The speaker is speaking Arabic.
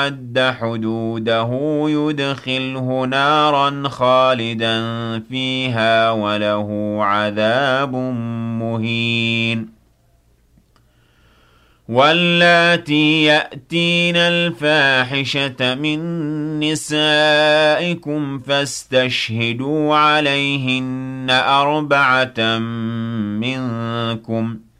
يتعد حدوده يدخله نارا خالدا فيها وله عذاب مهين واللاتي يأتين الفاحشة من نسائكم فاستشهدوا عليهن أربعة منكم